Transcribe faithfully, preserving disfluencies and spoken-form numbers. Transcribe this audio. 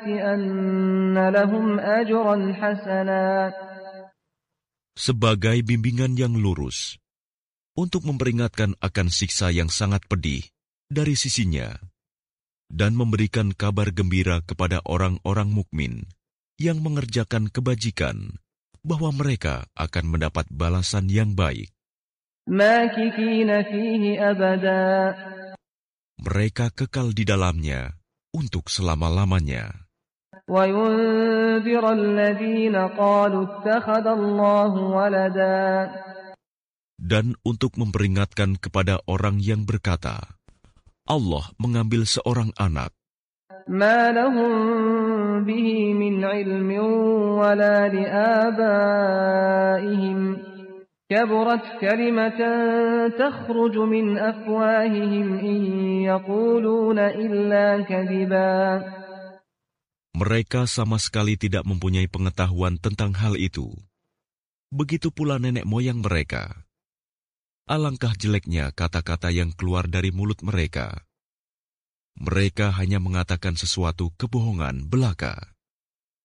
أن لهم أجرا حسنا sebagai bimbingan yang lurus, untuk memperingatkan akan siksa yang sangat pedih dari sisinya, dan memberikan kabar gembira kepada orang-orang mukmin yang mengerjakan kebajikan, bahwa mereka akan mendapat balasan yang baik. ماكثين فيه أبدا Mereka kekal di dalamnya untuk selama-lamanya. وينذر الذين قالوا اتخذ الله ولدا Dan untuk memperingatkan kepada orang yang berkata, Allah mengambil seorang anak, ما لهم به من علم ولا لآبائهم كبرت كلمة تخرج من أفواههم إن يقولون إلا كذبا. mereka sama sekali tidak mempunyai pengetahuan tentang hal itu. Begitu pula nenek moyang mereka. Alangkah jeleknya kata-kata yang keluar dari mulut mereka. Mereka hanya mengatakan sesuatu kebohongan belaka.